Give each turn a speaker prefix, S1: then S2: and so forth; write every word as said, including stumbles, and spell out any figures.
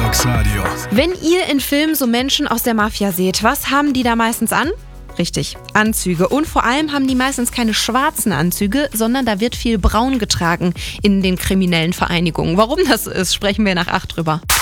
S1: Vox Radio.
S2: Wenn ihr in Filmen so Menschen aus der Mafia seht, was haben die da meistens an? Richtig, Anzüge. Und vor allem haben die meistens keine schwarzen Anzüge, sondern da wird viel braun getragen in den kriminellen Vereinigungen. Warum das ist, sprechen wir nach acht drüber.